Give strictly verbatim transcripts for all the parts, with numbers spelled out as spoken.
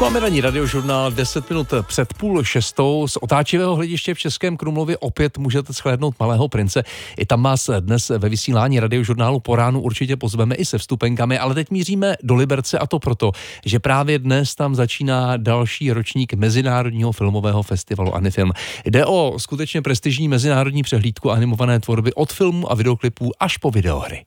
Posloucháme ranní radiožurnál deset minut před půl šestou. Z otáčivého hlediště v Českém Krumlově opět můžete shlédnout Malého prince. I tam vás dnes ve vysílání radiožurnálu po ránu určitě pozveme i se vstupenkami, ale teď míříme do Liberce, a to proto, že právě dnes tam začíná další ročník Mezinárodního filmového festivalu Anifilm. Jde o skutečně prestižní mezinárodní přehlídku animované tvorby od filmů a videoklipů až po videohry.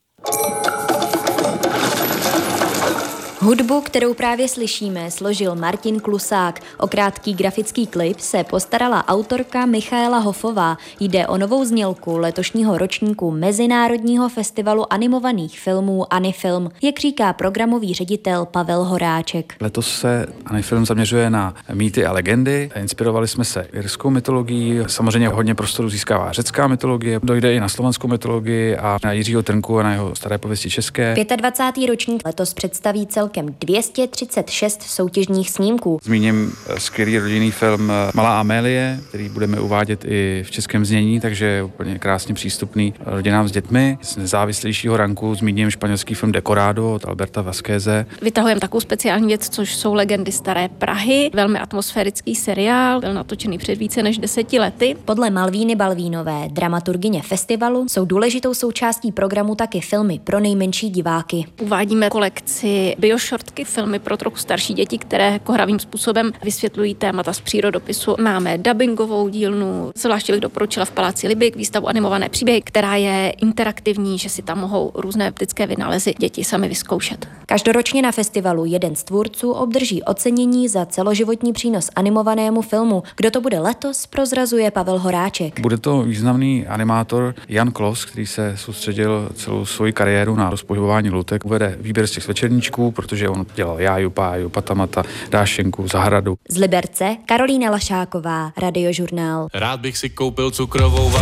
Hudbu, kterou právě slyšíme, složil Martin Klusák. O krátký grafický klip se postarala autorka Michaela Hofová. Jde o novou znělku letošního ročníku Mezinárodního festivalu animovaných filmů Anifilm, jak říká programový ředitel Pavel Horáček. Letos se Anifilm zaměřuje na mýty a legendy. Inspirovali jsme se irskou mytologií, samozřejmě hodně prostoru získává řecká mytologie, dojde i na slovanskou mytologii a na Jiřího Trnku a na jeho staré pověsti české. dvacátý pátý ročník letos představí celkem dvě stě třicet šest soutěžních snímků. Zmíním skvělý rodinný film Malá Amélie, který budeme uvádět i v českém znění, takže je úplně krásně přístupný rodinám s dětmi. Z nezávislejšího ranku zmíním španělský film Decorado od Alberta Vazqueze. Vytahujeme takovou speciální věc, což jsou Legendy staré Prahy. Velmi atmosférický seriál, byl natočený před více než deseti lety. Podle Malvíny Balvínové, dramaturgyně festivalu, jsou důležitou součástí programu taky filmy pro nejmenší diváky. Uvádíme kolekci bioshortky, filmy pro trochu starší děti, které kohravým způsobem vysvětlují témata z přírodopisu. Máme dabingovou dílnu, zvláště bych doporučila v Paláci Libik výstavu Animované příběhy, která je interaktivní, že si tam mohou různé optické vynálezy děti sami vyzkoušet. Každoročně na festivalu jeden z tvůrců obdrží ocenění za celoživotní přínos animovanému filmu. Kdo to bude letos, prozrazuje Pavel Horáček. Bude to významný animátor Jan Klos, který se soustředil celou svoji kariéru na rozpohybování lutek. Uvede výběr z těch večerníčků, protože on dělal Jáju, Páju, Patamata, Dášenku, Zahradu. Z Liberce Karolína Lašáková, Radiožurnál. Rád bych si koupil cukrovou